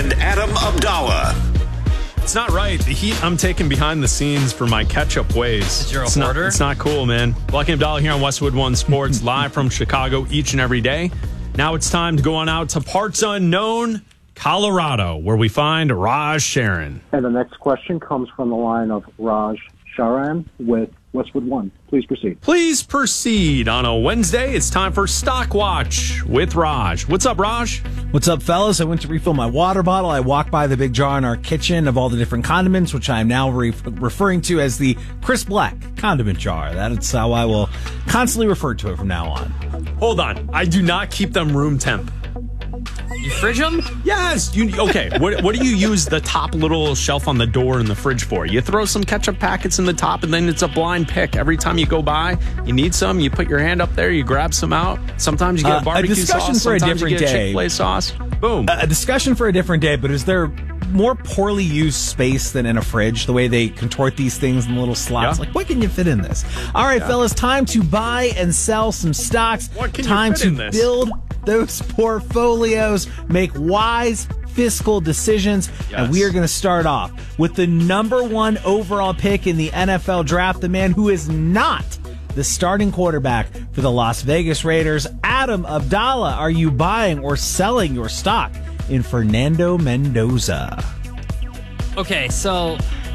and Adam Abdallah. It's not right. The heat I'm taking behind the scenes for my catch-up ways. You're a hoarder? It's not cool, man. Lucky Abdallah here on Westwood One Sports, live from Chicago each and every day. Now it's time to go on out to parts unknown, Colorado, where we find Raj Sharon. And the next question comes from the line of Raj Sharan with Westwood One. Please proceed. Please proceed. On a Wednesday, it's time for Stock Watch with Raj. What's up, Raj? What's up, fellas? I went to refill my water bottle. I walked by the big jar in our kitchen of all the different condiments, which I am now referring to as the Chris Black condiment jar. That's how I will constantly refer to it from now on. Hold on. I do not keep them room temp. You fridge them? Yes. Okay. What do you use the top little shelf on the door in the fridge for? You throw some ketchup packets in the top, and then it's a blind pick. Every time you go by, you need some. You put your hand up there. You grab some out. Sometimes you get a barbecue sauce. For a sometimes different you get day. Chick-fil-A sauce. Boom. A discussion for a different day. But is there more poorly used space than in a fridge? The way they contort these things in little slots. Yeah. Like, what can you fit in this? All right, fellas. Time to buy and sell some stocks. What can time you fit to in this? build those portfolios, make wise fiscal decisions, and we are going to start off with the number one overall pick in the NFL draft, the man who is not the starting quarterback for the Las Vegas Raiders. Adam Abdallah, are you buying or selling your stock in Fernando Mendoza? Okay, so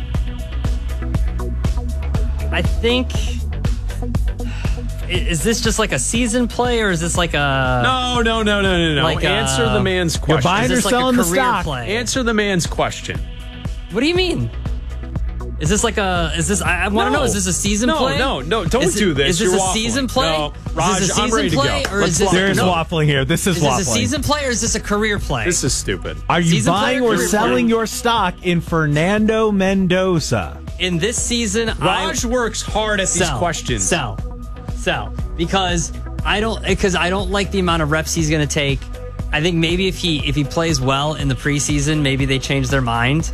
I think... Is this just like a season play, or is this like a... No. Like Answer the man's question. You're buying or Is this like selling a the career stock? play? Answer the man's question. What do you mean? Is this like a... Is this... I want to know, is this a season play? No. Don't do this. Is this You're a waffling. season play? No, Raj, is this a I'm season ready to play, go. or Let's is this... There's no. waffling here. This is Is waffling. this a season play, or is this a career play? This is stupid. Are you season buying play or or career selling play? your stock in Fernando Mendoza? In this season, Raj works hard at these questions. Sell. Because I don't like the amount of reps he's going to take. I think maybe if he plays well in the preseason, maybe they change their mind.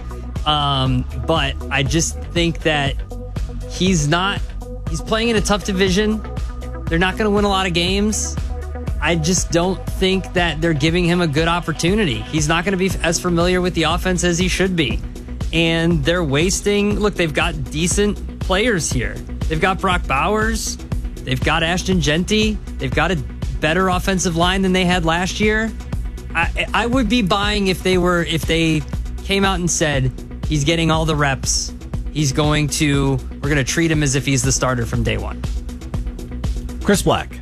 But I just think that he's playing in a tough division. They're not going to win a lot of games. I just don't think that they're giving him a good opportunity. He's not going to be as familiar with the offense as he should be. And they're wasting... Look, they've got decent players here. They've got Brock Bowers. They've got Ashton Genty. They've got a better offensive line than they had last year. I would be buying if they came out and said, he's getting all the reps. We're going to treat him as if he's the starter from day one. Chris Black.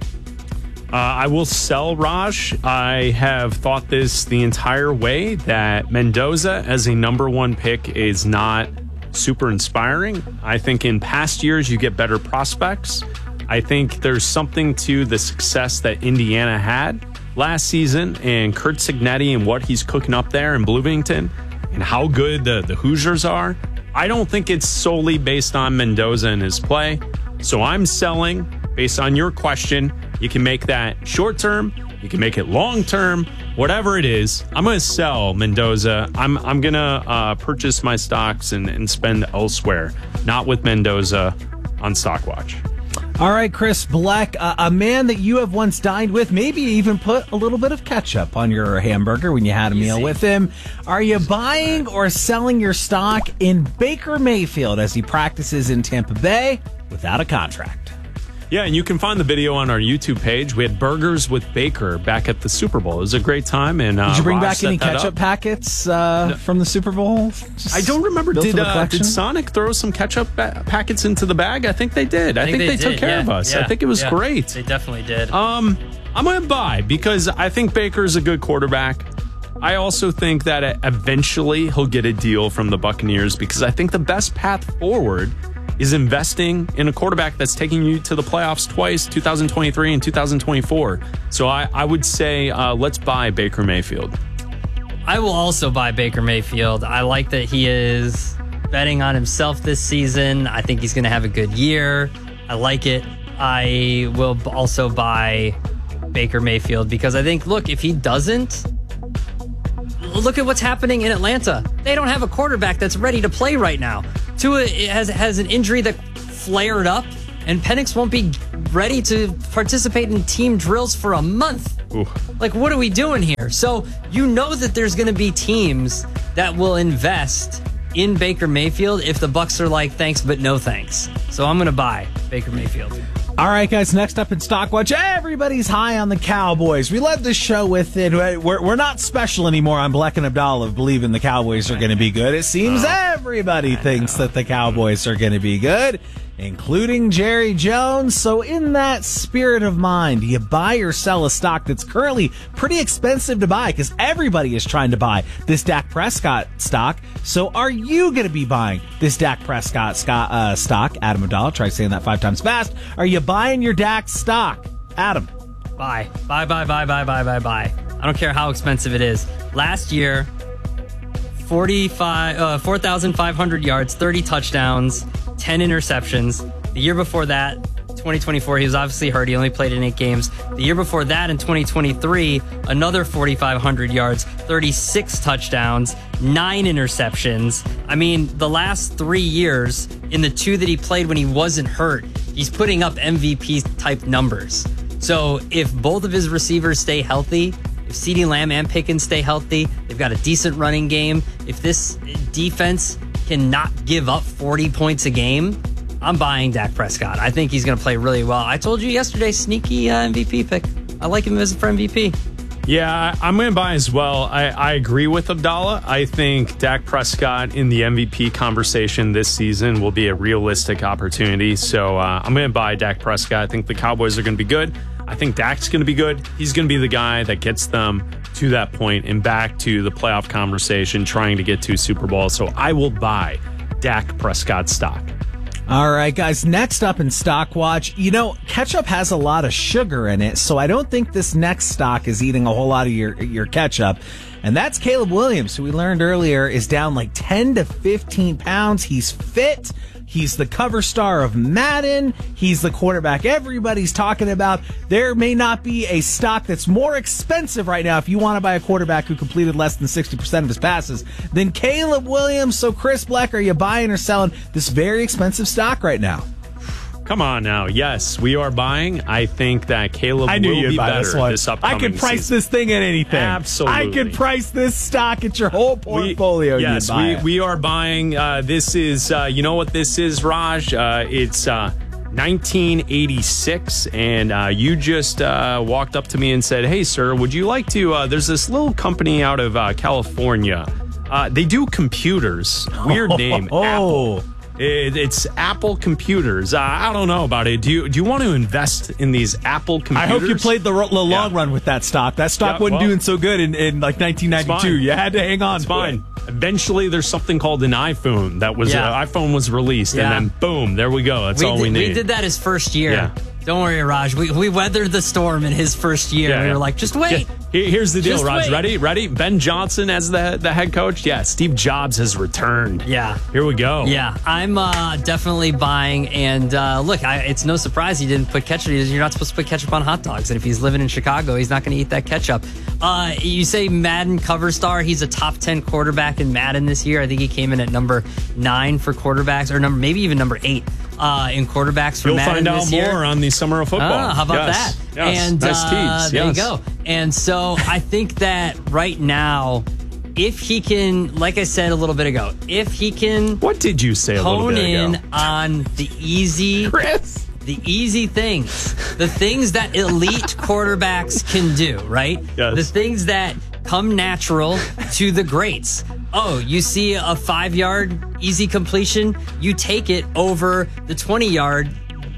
I will sell Raj. I have thought this the entire way that Mendoza as a number one pick is not super inspiring. I think in past years you get better prospects. I think there's something to the success that Indiana had last season and Kurt Cignetti and what he's cooking up there in Bloomington and how good the Hoosiers are. I don't think it's solely based on Mendoza and his play. So I'm selling based on your question. You can make that short term. You can make it long term. Whatever it is, I'm going to sell Mendoza. I'm going to purchase my stocks and spend elsewhere, not with Mendoza on Stockwatch. All right, Chris Black, a man that you have once dined with, maybe even put a little bit of ketchup on your hamburger when you had a meal with him. Are you buying or selling your stock in Baker Mayfield as he practices in Tampa Bay without a contract? Yeah, and you can find the video on our YouTube page. We had burgers with Baker back at the Super Bowl. It was a great time. And did you bring Raj back any set that ketchup up. packets from the Super Bowl? I don't remember. built for the Did collection? Sonic throw some ketchup packets into the bag? I think they did. I think they took care of us. I think it was great. They definitely did. I'm going to buy because I think Baker's a good quarterback. I also think that eventually he'll get a deal from the Buccaneers because I think the best path forward is investing in a quarterback that's taking you to the playoffs twice, 2023 and 2024. So I would say let's buy Baker Mayfield. I will also buy Baker Mayfield. I like that he is betting on himself this season. I think he's going to have a good year. I like it. I will also buy Baker Mayfield because I think, look, if he doesn't, look at what's happening in Atlanta. They don't have a quarterback that's ready to play right now. Tua has an injury that flared up, and Penix won't be ready to participate in team drills for a month. Ooh. Like, what are we doing here? So you know that there's going to be teams that will invest in Baker Mayfield if the Bucs are like, thanks, but no thanks. So I'm going to buy Baker Mayfield. All right, guys, next up in Stockwatch, everybody's high on the Cowboys. We led the show with it. We're not special anymore on Black and Abdallah believing the Cowboys are going to be good. It seems everybody thinks that the Cowboys are going to be good, including Jerry Jones. So in that spirit of mind, do you buy or sell a stock that's currently pretty expensive to buy because everybody is trying to buy this Dak Prescott stock? So are you going to be buying this Dak Prescott stock? Adam Abdallah, try saying that 5 times fast. Are you buying your Dak stock? Adam. Buy. I don't care how expensive it is. Last year, 4,500 yards, 30 touchdowns, 10 interceptions. The year before that, 2024, he was obviously hurt. He only played in 8 games. The year before that, in 2023, another 4,500 yards, 36 touchdowns, 9 interceptions. I mean, the last 3 years, in the 2 that he played when he wasn't hurt, he's putting up MVP-type numbers. So if both of his receivers stay healthy, if CeeDee Lamb and Pickens stay healthy, they've got a decent running game. If this defense cannot give up 40 points a game, I'm buying Dak Prescott. I think he's going to play really well. I told you yesterday, sneaky MVP pick. I like him as for MVP. Yeah, I'm going to buy as well. I agree with Abdallah. I think Dak Prescott in the MVP conversation this season will be a realistic opportunity. So I'm going to buy Dak Prescott. I think the Cowboys are going to be good. I think Dak's going to be good. He's going to be the guy that gets them to that point and back to the playoff conversation, trying to get to Super Bowl. So I will buy Dak Prescott stock. All right, guys, next up in Stockwatch, ketchup has a lot of sugar in it, so I don't think this next stock is eating a whole lot of your ketchup. And that's Caleb Williams, who we learned earlier is down like 10 to 15 pounds. He's fit. He's the cover star of Madden. He's the quarterback everybody's talking about. There may not be a stock that's more expensive right now if you want to buy a quarterback who completed less than 60% of his passes than Caleb Williams. So, Chris Black, are you buying or selling this very expensive stock right now? Come on now. Yes, we are buying. I think that Caleb will be better this upcoming I could price season. this thing at anything. Absolutely. I could price this stock at your whole portfolio. Yes, we are buying. This is, you know what this is, Raj? It's 1986, and you just walked up to me and said, hey, sir, would you like to, there's this little company out of California. They do computers. Weird name. Apple. It's Apple Computers. I don't know about it. Do you want to invest in these Apple computers? I hope you played the long run with that stock. That stock wasn't doing so good in like 1992. You had to hang on. It's fine. Eventually, there's something called an iPhone that was iPhone was released, and then boom, there we go. That's all we need. We did that his first year. Yeah. Don't worry, Raj. We weathered the storm in his first year. We were like, just wait. Here's the deal, just Raj. wait. Ready? Ben Johnson as the head coach. Yeah, Steve Jobs has returned. Yeah. Here we go. Yeah, I'm definitely buying. And look, it's no surprise he didn't put ketchup. You're not supposed to put ketchup on hot dogs. And if he's living in Chicago, he's not going to eat that ketchup. You say Madden cover star. He's a top 10 quarterback in Madden this year. I think he came in at number 9 for quarterbacks, or maybe even number 8. In quarterbacks for Madden this year. You'll find out more on the Summer of Football. How about that? Yes. And nice tease. There you go. And so I think that right now, if he can, like I said a little bit ago, if he can, what did you say a little bit ago? Hone in on the easy, Chris. The easy things, the things that elite quarterbacks can do, right? Yes. The things that come natural to the greats. Oh, you see a 5-yard easy completion, you take it over the 20-yard,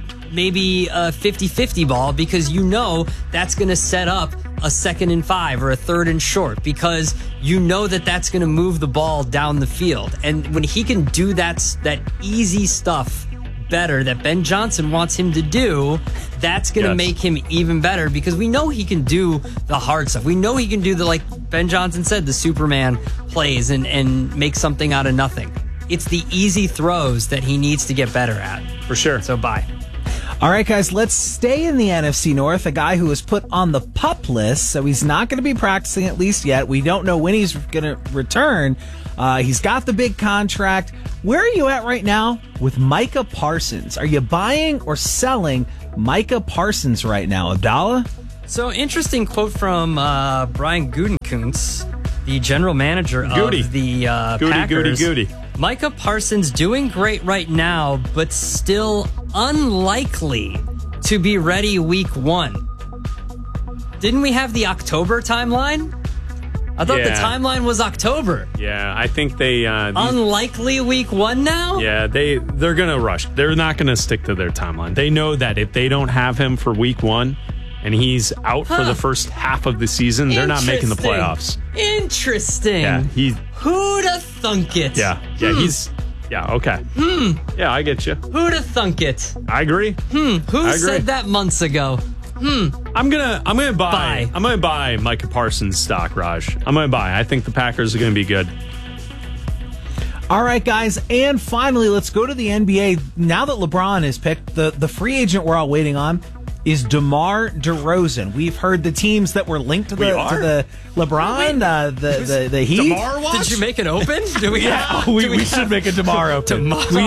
maybe a 50-50 ball, because you know that's going to set up a 2nd and 5 or a 3rd and short, because you know that that's going to move the ball down the field. And when he can do that easy stuff better that Ben Johnson wants him to do, that's going to make him even better, because we know he can do the hard stuff. We know he can do like Ben Johnson said, the Superman plays and make something out of nothing. It's the easy throws that he needs to get better at. For sure. So bye. All right, guys, let's stay in the NFC North. A guy who was put on the PUP list, so he's not going to be practicing at least yet. We don't know when he's going to return. He's got the big contract. Where are you at right now with Micah Parsons? Are you buying or selling Micah Parsons right now, Abdallah? So, interesting quote from Brian Gutekunst, the general manager of the Packers. Goody. Micah Parsons doing great right now, but still unlikely to be ready week 1. Didn't we have the October timeline? I thought the timeline was October. Yeah, I think they... unlikely week 1 now? Yeah, they're going to rush. They're not going to stick to their timeline. They know that if they don't have him for week 1 and he's out for the first half of the season, they're not making the playoffs. Interesting. Yeah, who'da thunk it? Yeah, he's... Yeah, okay. Yeah, I get you. Who'da thunk it? I agree. Who said that months ago? I'm gonna buy Micah Parsons stock, Raj. I'm gonna buy. I think the Packers are gonna be good. All right, guys, and finally, let's go to the NBA. Now that LeBron is picked, the free agent we're all waiting on is DeMar DeRozan. We've heard the teams that were linked to the LeBron, the Heat. DeMar watch? Did you make it open? Do we? We should make a DeMar open.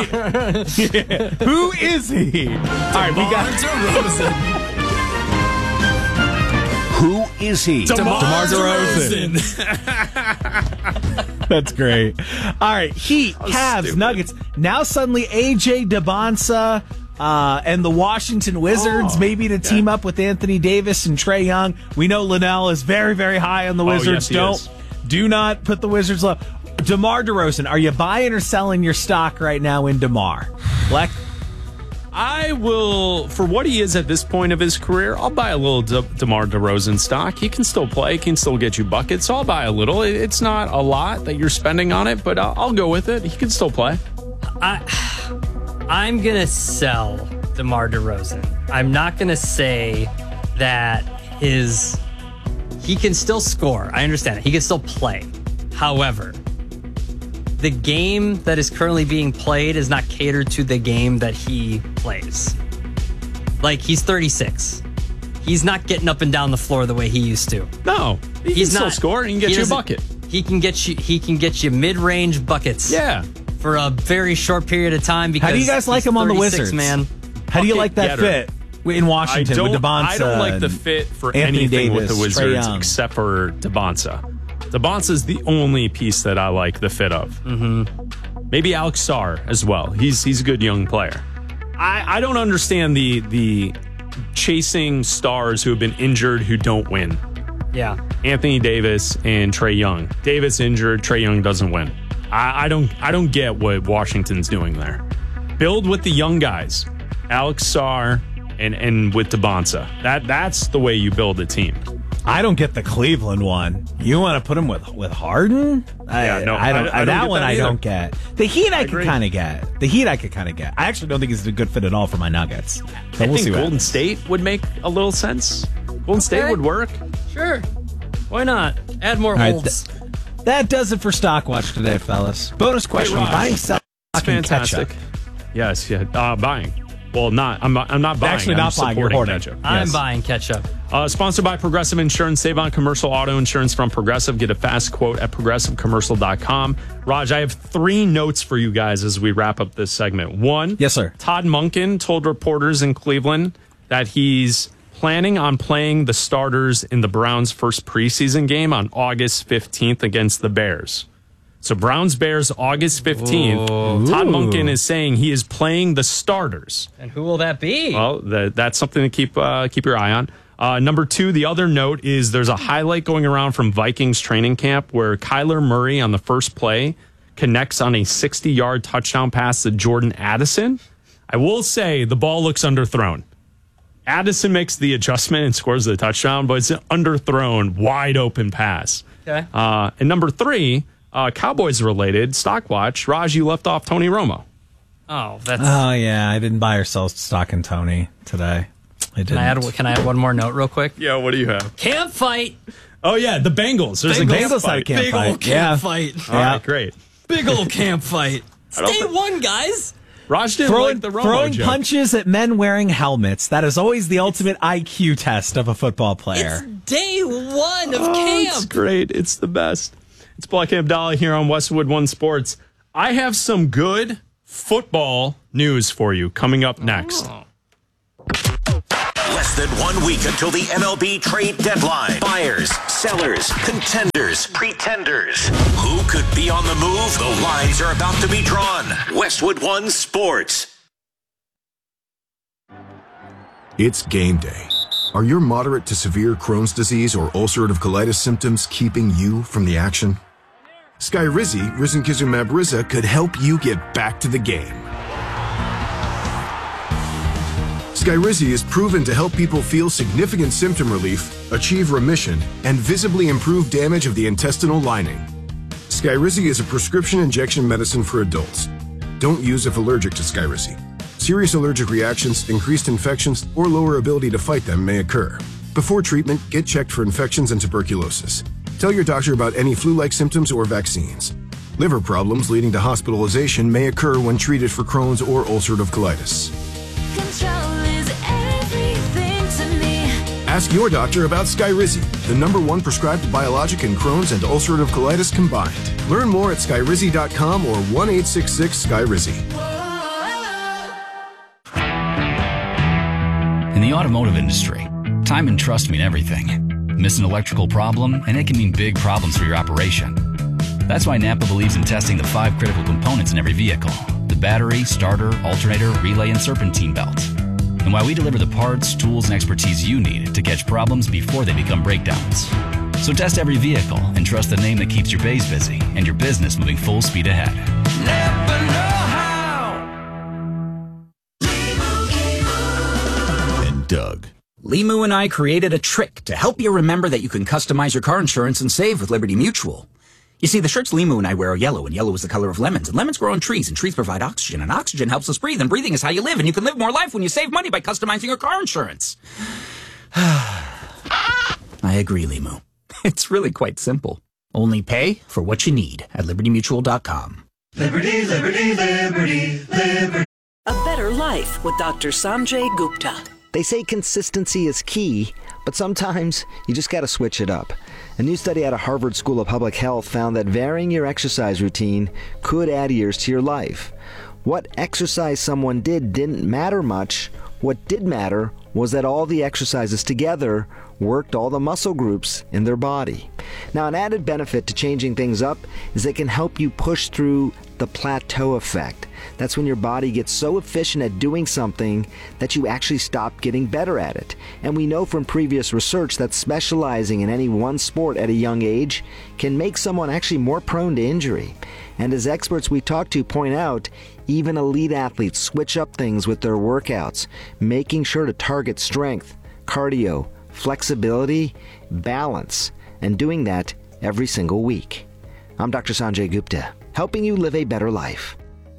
Who is he? All right, we got DeRozan. Who is he? DeMar DeRozan. That's great. All right, Heat, Cavs, stupid. Nuggets. Now suddenly AJ Debonsa and the Washington Wizards maybe to team up with Anthony Davis and Trae Young. We know Linnell is very, very high on the Wizards. Yes, Do not put the Wizards low. DeMar DeRozan, are you buying or selling your stock right now in DeMar? Black? I will, for what he is at this point of his career, I'll buy a little DeMar DeRozan stock. He can still play, can still get you buckets, so I'll buy a little. It's not a lot that you're spending on it, but I'll go with it. He can still play. I'm going to sell DeMar DeRozan. I'm not going to say that he can still score. I understand it. He can still play. However, the game that is currently being played is not catered to the game that he plays. Like, he's 36. He's not getting up and down the floor the way he used to. No, he's not still score and he can get you a bucket. He can get you mid-range buckets. Yeah. For a very short period of time. Because how do you guys like him on the Wizards? Man. How do you like that fit in Washington with Debonsa? I don't like the fit for Anthony anything Davis, with the Wizards except for Debonsa. Debonsa's the only piece that I like the fit of. Mm-hmm. Maybe Alex Sarr as well. He's a good young player. I don't understand the chasing stars who have been injured who don't win. Yeah. Anthony Davis and Trae Young. Davis injured, Trae Young doesn't win. I don't get what Washington's doing there. Build with the young guys. Alex Sarr and with Debonsa. That's the way you build a team. I don't get the Cleveland one. You want to put him with Harden? I don't that one I either. don't get. The Heat I could kind of get. I actually don't think he's a good fit at all for my Nuggets. I think Golden State would make a little sense. Golden State would work. Sure. Why not? Add more holds. That does it for Stockwatch today, fellas. Bonus question: buying, selling, fantastic. ketchup. Yes, buying. Well, I'm not buying. Actually, not buying. You're hoarding. Ketchup. I'm buying ketchup. Sponsored by Progressive Insurance. Save on commercial auto insurance from Progressive. Get a fast quote at progressivecommercial.com. Raj, I have 3 notes for you guys as we wrap up this segment. 1. Yes, sir. Todd Monken told reporters in Cleveland that he's planning on playing the starters in the Browns' first preseason game on August 15th against the Bears. So Browns-Bears, August 15th. Ooh. Todd Monken is saying he is playing the starters. And who will that be? Well, that's something to keep your eye on. Number 2, the other note is there's a highlight going around from Vikings training camp where Kyler Murray on the first play connects on a 60-yard touchdown pass to Jordan Addison. I will say the ball looks underthrown. Addison makes the adjustment and scores the touchdown, but it's an underthrown, wide-open pass. Okay. And number 3, Cowboys related, Stockwatch. Raj, you left off Tony Romo. Oh, yeah, I didn't buy or sell stock in Tony today. I didn't. Can I add one more note real quick? Yeah, what do you have? Camp fight. Oh, yeah, the Bengals. There's a Bengals had a camp Big fight. old camp fight. All right, great. Big old camp fight. Day 1, guys. Raj didn't like the Romo throwing joke. punches at men wearing helmets. That is always the ultimate IQ test of a football player. It's day 1 of camp. It's great. It's the best. It's Black Abdallah here on Westwood One Sports. I have some good football news for you coming up next. Less than 1 week until the MLB trade deadline. Buyers, sellers, contenders, pretenders. Who could be on the move? The lines are about to be drawn. Westwood One Sports. It's game day. Are your moderate to severe Crohn's disease or ulcerative colitis symptoms keeping you from the action? Skyrizi, risankizumab Riza, could help you get back to the game. Skyrizi is proven to help people feel significant symptom relief, achieve remission, and visibly improve damage of the intestinal lining. Skyrizi is a prescription injection medicine for adults. Don't use if allergic to Skyrizi. Serious allergic reactions, increased infections, or lower ability to fight them may occur. Before treatment, get checked for infections and tuberculosis. Tell your doctor about any flu-like symptoms or vaccines. Liver problems leading to hospitalization may occur when treated for Crohn's or ulcerative colitis. Control is everything to me. Ask your doctor about Skyrizi, the #1 prescribed biologic in Crohn's and ulcerative colitis combined. Learn more at skyrizi.com or 1-866-SKYRIZI. In the automotive industry, time and trust mean everything. Miss an electrical problem, and it can mean big problems for your operation. That's why Napa believes in testing the 5 critical components in every vehicle: the battery, starter, alternator, relay, and serpentine belt. And why we deliver the parts, tools, and expertise you need to catch problems before they become breakdowns. So test every vehicle and trust the name that keeps your bays busy and your business moving full speed ahead. Napa know-how. And Doug. Limu and I created a trick to help you remember that you can customize your car insurance and save with Liberty Mutual. You see, the shirts Limu and I wear are yellow, and yellow is the color of lemons, and lemons grow on trees, and trees provide oxygen, and oxygen helps us breathe, and breathing is how you live, and you can live more life when you save money by customizing your car insurance. I agree, Limu. It's really quite simple. Only pay for what you need at libertymutual.com. Liberty, liberty, liberty, liberty. A better life with Dr. Sanjay Gupta. They say consistency is key, but sometimes you just got to switch it up. A new study out of Harvard School of Public Health found that varying your exercise routine could add years to your life. What exercise someone did didn't matter much. What did matter was that all the exercises together worked all the muscle groups in their body. Now, an added benefit to changing things up is they can help you push through the plateau effect. That's when your body gets so efficient at doing something that you actually stop getting better at it. And we know from previous research that specializing in any one sport at a young age can make someone actually more prone to injury. And as experts we talk to point out, even elite athletes switch up things with their workouts, making sure to target strength, cardio, flexibility, balance, and doing that every single week. I'm Dr. Sanjay Gupta, helping you live a better life.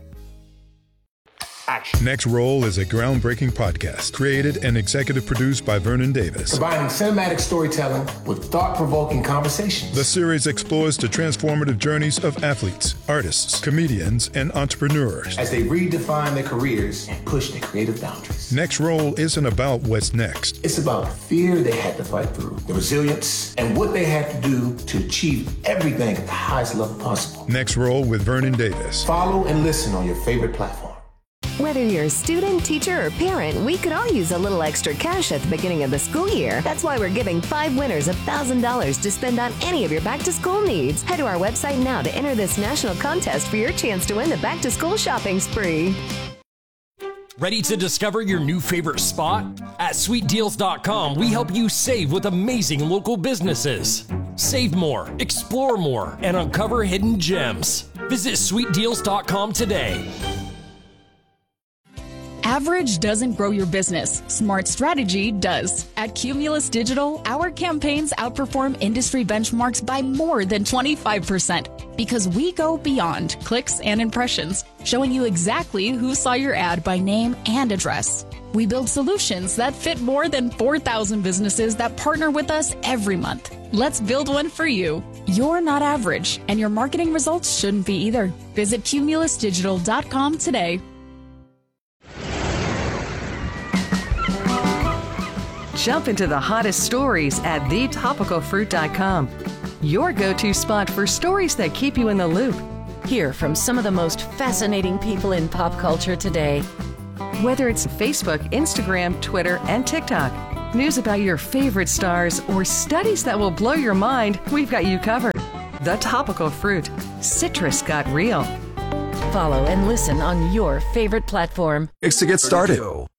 Next Roll is a groundbreaking podcast created and executive produced by Vernon Davis. Combining cinematic storytelling with thought-provoking conversations. The series explores the transformative journeys of athletes, artists, comedians, and entrepreneurs as they redefine their careers and push their creative boundaries. Next Roll isn't about what's next. It's about the fear they had to fight through, the resilience, and what they had to do to achieve everything at the highest level possible. Next Roll with Vernon Davis. Follow and listen on your favorite platform. Whether you're a student, teacher, or parent, we could all use a little extra cash at the beginning of the school year. That's why we're giving 5 winners $1,000 to spend on any of your back-to-school needs. Head to our website now to enter this national contest for your chance to win the back-to-school shopping spree. Ready to discover your new favorite spot? At sweetdeals.com, we help you save with amazing local businesses. Save more, explore more, and uncover hidden gems. Visit sweetdeals.com today. Average doesn't grow your business. Smart strategy does. At Cumulus Digital, our campaigns outperform industry benchmarks by more than 25% because we go beyond clicks and impressions, showing you exactly who saw your ad by name and address. We build solutions that fit more than 4,000 businesses that partner with us every month. Let's build one for you. You're not average, and your marketing results shouldn't be either. Visit cumulusdigital.com today. Jump into the hottest stories at thetopicalfruit.com. Your go-to spot for stories that keep you in the loop. Hear from some of the most fascinating people in pop culture today. Whether it's Facebook, Instagram, Twitter, and TikTok, news about your favorite stars, or studies that will blow your mind, we've got you covered. The Topical Fruit. Citrus got real. Follow and listen on your favorite platform. To get started,